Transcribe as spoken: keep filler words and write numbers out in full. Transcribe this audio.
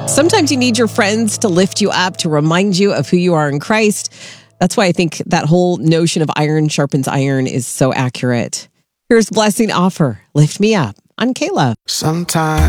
Sometimes you need your friends to lift you up, to remind you of who you are in Christ. That's why I think that whole notion of iron sharpens iron is so accurate. Here's Blessing Offor, Lift Me Up on K L O V. Sometimes